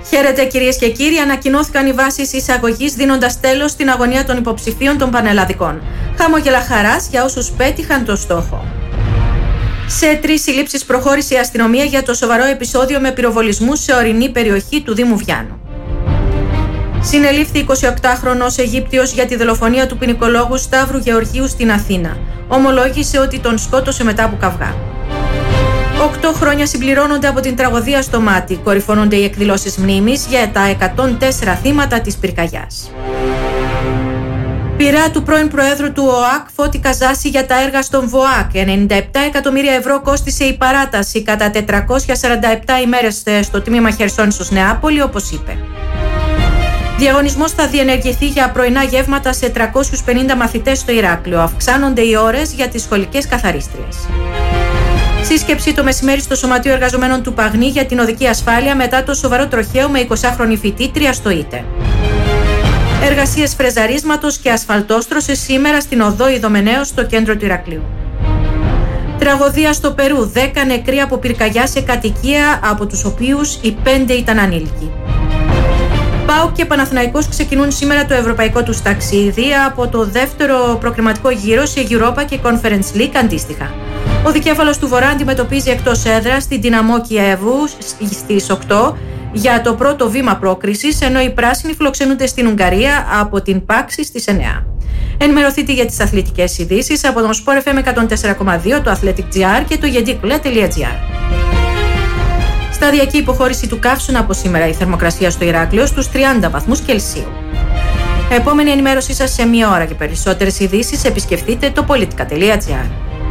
Χαίρετε κυρίες και κύριοι, ανακοινώθηκαν οι βάσεις εισαγωγής δίνοντας τέλος στην αγωνία των υποψηφίων των πανελλαδικών. Χαμόγελα χαράς για όσους πέτυχαν το στόχο. Σε 3 συλλήψεις προχώρησε η αστυνομία για το σοβαρό επεισόδιο με πυροβολισμούς σε ορεινή περιοχή του Δήμου Βιάνου. Συνελήφθη 28χρονος Αιγύπτιος για τη δολοφονία του ποινικολόγου Σταύρου Γεωργίου στην Αθήνα. Ομολόγησε ότι τον σκότωσε μετά από καυγά. 8 χρόνια συμπληρώνονται από την τραγωδία στο Μάτι. Κορυφώνονται οι εκδηλώσεις μνήμης για τα 104 θύματα της πυρκαγιάς. Πειρά του πρώην Προέδρου του ΟΑΚ, Φώτη Καζάση, για τα έργα στον ΒΟΑΚ. 97 εκατομμύρια ευρώ κόστισε η παράταση κατά 447 ημέρες στο τμήμα Χερσόνησος Νεάπολη, όπως είπε. Διαγωνισμός θα διενεργηθεί για πρωινά γεύματα σε 350 μαθητές στο Ηράκλειο. Αυξάνονται οι ώρες για τις σχολικές καθαρίστριες. Σύσκεψη το μεσημέρι στο Σωματείο Εργαζομένων του Παγνή για την οδική ασφάλεια μετά το σοβαρό τροχαίο με 20χρονη φοιτήτρια στο ΙΤΕ. Εργασίες φρεζαρίσματος και ασφαλτόστρωσης σήμερα στην οδό Ιδωμενέως στο κέντρο του Ηρακλείου. Τραγωδία στο Περού, 10 νεκροί από πυρκαγιά σε κατοικία, από τους οποίους οι 5 ήταν ανήλικοι. ΠΑΟΚ και Παναθηναϊκός ξεκινούν σήμερα το ευρωπαϊκό τους ταξίδι από το δεύτερο προκριματικό γύρο σε Europa και Conference League αντίστοιχα. Ο δικέφαλος του Βορρά αντιμετωπίζει εκτός έδρας την Δυναμό Κιέβου στις 8 για το πρώτο βήμα πρόκρισης, ενώ οι πράσινοι φιλοξενούνται στην Ουγγαρία από την Πάξη στις 9. Ενημερωθείτε για τις αθλητικές ειδήσεις από τον Sport FM 104,2, το Athletic GR και το yedikula.gr. Σταδιακή υποχώρηση του καύσωνα από σήμερα, η θερμοκρασία στο Ηράκλειο στους 30 βαθμούς Κελσίου. Επόμενη ενημέρωσή σας σε μία ώρα. Και περισσότερες ειδήσεις επισκεφτείτε το politica.gr.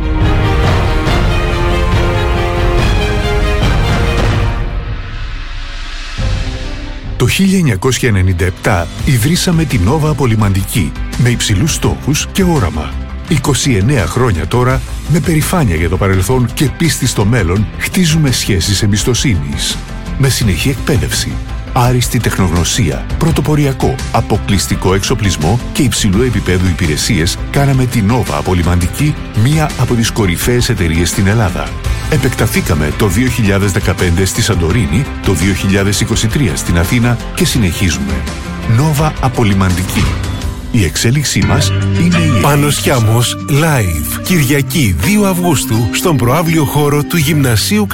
Το 1997 ιδρύσαμε την Nova Απολυμαντική με υψηλούς στόχους και όραμα. 29 χρόνια τώρα, με περηφάνεια για το παρελθόν και πίστη στο μέλλον, χτίζουμε σχέσεις εμπιστοσύνης. Με συνεχή εκπαίδευση, άριστη τεχνογνωσία, πρωτοποριακό, αποκλειστικό εξοπλισμό και υψηλού επίπεδου υπηρεσίες, κάναμε την Nova Απολυμαντική μία από τις κορυφαίες εταιρείες στην Ελλάδα. Επεκταθήκαμε το 2015 στη Σαντορίνη, το 2023 στην Αθήνα και συνεχίζουμε. Nova Απολυμαντική. Η εξέλιξή μας είναι η Πάνος Χιάμος Live. Κυριακή 2 Αυγούστου στον προαύλιο χώρο του Γυμνασίου